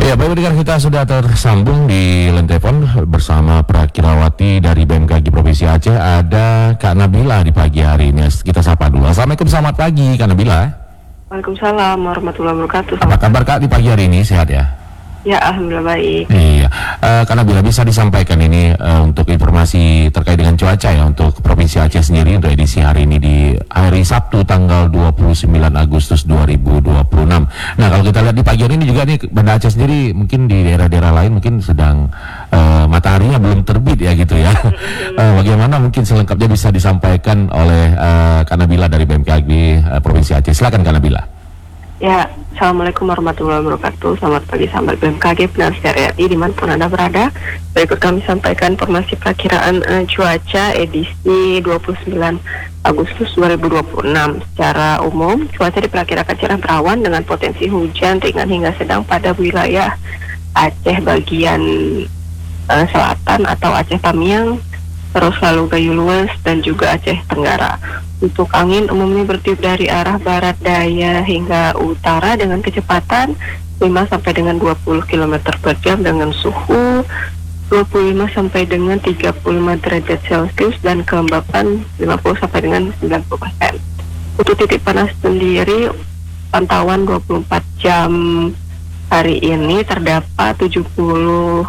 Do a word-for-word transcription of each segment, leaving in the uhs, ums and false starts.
Ya, baik pendengar, kita sudah tersambung di line telepon bersama Prakirawati dari B M K G Provinsi Aceh. Ada Kak Nabila di pagi hari ini. Kita sapa dulu. Assalamualaikum, selamat pagi Kak Nabila. Waalaikumsalam warahmatullahi wabarakatuh. Apa kabar Kak di pagi hari ini? Sehat ya? Ya, alhamdulillah baik. Iya, uh, karena bila bisa disampaikan ini uh, untuk informasi terkait dengan cuaca ya untuk Provinsi Aceh sendiri untuk edisi hari ini di hari Sabtu tanggal dua puluh sembilan Agustus dua ribu dua puluh enam. Nah, kalau kita lihat di pagi hari ini juga nih Banda Aceh sendiri mungkin di daerah-daerah lain mungkin sedang uh, mataharinya belum terbit ya gitu ya. uh, bagaimana mungkin selengkapnya bisa disampaikan oleh uh, Kak Nabila dari B M K G uh, Provinsi Aceh. Silakan Kak Nabila. Ya, Assalamualaikum warahmatullahi wabarakatuh. Selamat pagi sahabat B M K G Pendengar Setia R I dimanapun Anda berada. Berikut kami sampaikan informasi perakiraan uh, cuaca edisi dua puluh sembilan Agustus dua ribu dua puluh enam. Secara umum, cuaca diperkirakan cerah berawan dengan potensi hujan ringan hingga sedang pada wilayah Aceh bagian uh, selatan atau Aceh Tamiang, terus lalu Gayo Lues dan juga Aceh Tenggara. Untuk angin umumnya bertiup dari arah barat daya hingga utara dengan kecepatan lima sampai dengan dua puluh kilometer per jam dengan suhu dua puluh lima sampai dengan tiga puluh lima derajat Celcius dan kelembapan lima puluh sampai dengan sembilan puluh persen. Untuk titik panas sendiri, pantauan dua puluh empat jam hari ini terdapat tujuh puluh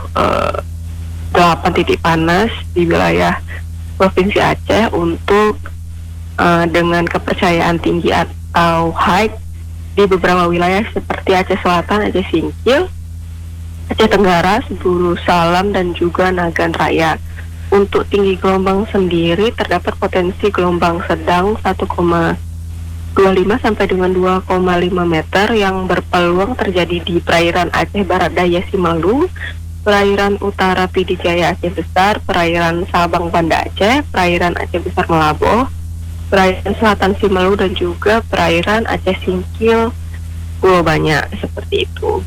delapan titik panas di wilayah Provinsi Aceh untuk uh, dengan kepercayaan tinggi atau high di beberapa wilayah seperti Aceh Selatan, Aceh Singkil, Aceh Tenggara, Seburu Salam dan juga Nagan Raya. Untuk tinggi gelombang sendiri terdapat potensi gelombang sedang satu koma dua lima sampai dengan dua koma lima meter yang berpeluang terjadi di perairan Aceh Barat Daya Simalung, perairan utara Pidijaya Aceh Besar, perairan Sabang Banda Aceh, perairan Aceh Besar Melaboh, perairan selatan Simalu dan juga perairan Aceh Singkil Pulau Banyak, seperti itu.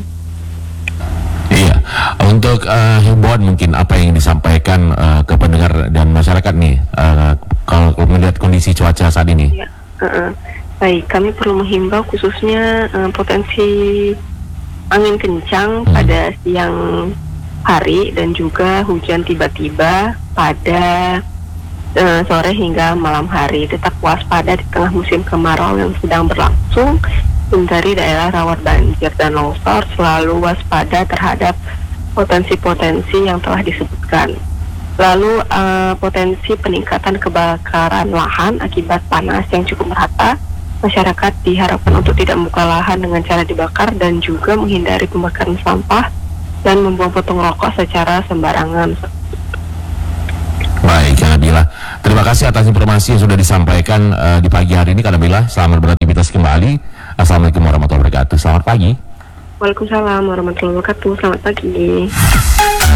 Iya, untuk uh, himbauan mungkin apa yang disampaikan uh, ke pendengar dan masyarakat nih uh, kalau melihat kondisi cuaca saat ini. Ya, uh-uh. Baik, kami perlu menghimbau khususnya uh, potensi angin kencang hmm. pada siang hari dan juga hujan tiba-tiba pada uh, sore hingga malam hari. Tetap waspada di tengah musim kemarau yang sedang berlangsung. Hindari daerah rawan banjir dan longsor. Selalu waspada terhadap potensi-potensi yang telah disebutkan. Lalu uh, potensi peningkatan kebakaran lahan akibat panas yang cukup merata. Masyarakat diharapkan untuk tidak membuka lahan dengan cara dibakar dan juga menghindari pembakaran sampah dan membuang potong rokok secara sembarangan. Baik, Kak Nabila. Terima kasih atas informasi yang sudah disampaikan uh, di pagi hari ini, Kak Nabila. Selamat beraktivitas kembali. Assalamualaikum warahmatullahi wabarakatuh. Selamat pagi. Waalaikumsalam warahmatullahi wabarakatuh. Selamat pagi.